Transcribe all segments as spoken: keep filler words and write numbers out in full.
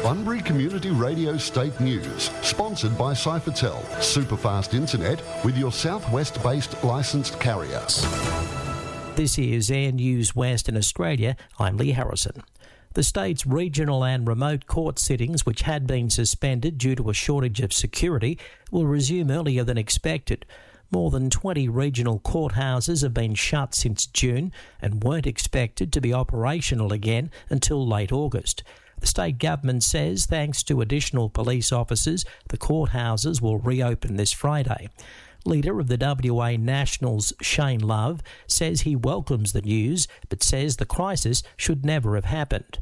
Bunbury Community Radio State News, sponsored by Cyphertel, superfast internet with your southwest-based licensed carrier. This is Air News West in Australia. I'm Lee Harrison. The state's regional and remote court sittings, which had been suspended due to a shortage of security, will resume earlier than expected. More than twenty regional courthouses have been shut since June and weren't expected to be operational again until late August. The state government says thanks to additional police officers, the courthouses will reopen this Friday. Leader of the W A Nationals, Shane Love, says he welcomes the news but says the crisis should never have happened.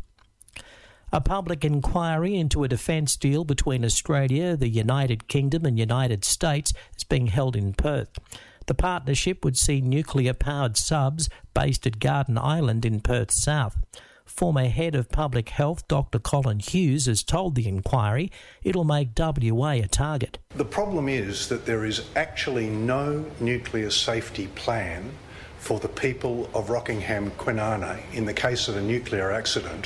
A public inquiry into a defence deal between Australia, the United Kingdom and United States is being held in Perth. The partnership would see nuclear-powered subs based at Garden Island in Perth South. Former Head of Public Health Doctor Colin Hughes has told the inquiry it'll make W A a target. The problem is that there is actually no nuclear safety plan for the people of Rockingham Kwinana in the case of a nuclear accident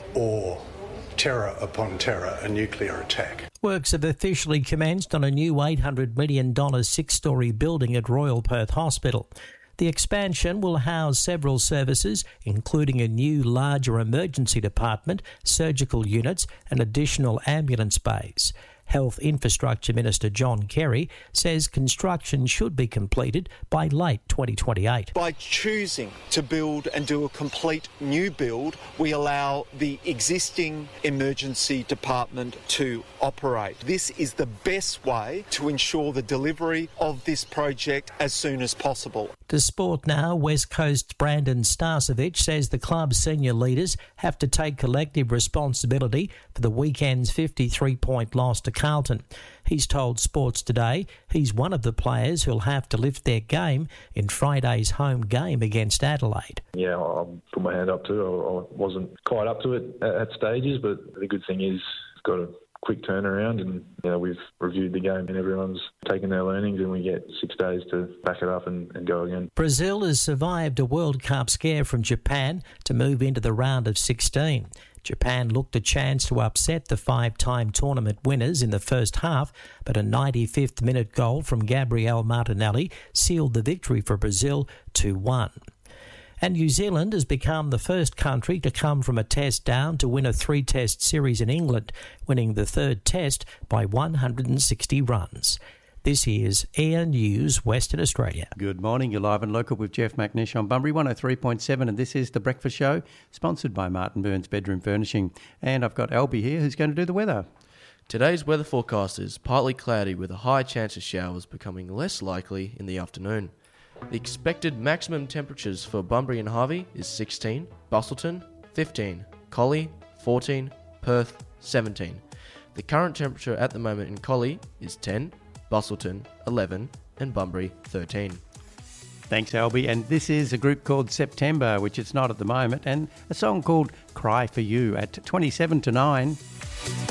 or terror upon terror, a nuclear attack. Works have officially commenced on a new eight hundred million dollars six-storey building at Royal Perth Hospital. The expansion will house several services, including a new larger emergency department, surgical units and additional ambulance bays. Health Infrastructure Minister John Kerry says construction should be completed by late twenty twenty-eight. By choosing to build and do a complete new build, we allow the existing emergency department to operate. This is the best way to ensure the delivery of this project as soon as possible. To sport now, West Coast's Brandon Starcevich says the club's senior leaders have to take collective responsibility for the weekend's fifty-three point loss to Carlton. He's told Sports Today he's one of the players who'll have to lift their game in Friday's home game against Adelaide. Yeah, I'll put my hand up to it. I wasn't quite up to it at stages, but the good thing is it's got a quick turnaround and you know, we've reviewed the game and everyone's taken their learnings and we get six days to back it up and, and go again. Brazil has survived a World Cup scare from Japan to move into the round of sixteen. Japan looked a chance to upset the five-time tournament winners in the first half, but a ninety-fifth minute goal from Gabriel Martinelli sealed the victory for Brazil two one. And New Zealand has become the first country to come from a test down to win a three-test series in England, winning the third test by one hundred sixty runs. This is Air News Western Australia. Good morning. You're live and local with Jeff McNish on Bunbury one oh three point seven, and this is The Breakfast Show, sponsored by Martin Burns Bedroom Furnishing. And I've got Albie here who's going to do the weather. Today's weather forecast is partly cloudy with a high chance of showers becoming less likely in the afternoon. The expected maximum temperatures for Bunbury and Harvey is sixteen, Busselton fifteen, Collie fourteen, Perth seventeen. The current temperature at the moment in Collie is ten, Busselton eleven and Bunbury thirteen. Thanks, Albie. And this is a group called September, which it's not at the moment, and a song called Cry For You at twenty-seven to nine.